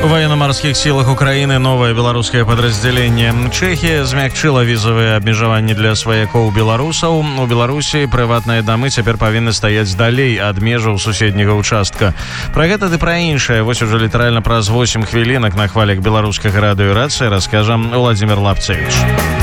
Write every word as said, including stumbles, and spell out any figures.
У военно-морских силах Украины новое белорусское подразделение. Чехия змягчила визовые абмежаванні для сваякоў беларусаў. У Беларусі прыватныя дамы цяпер павінны стаяць далей ад межаў суседняга участка. Пра гэта ды пра іншае вось ужо літаральна праз восемь хвілінак на хвалях беларускага радыё «Рацыя» раскажа Владимир Лапцевич.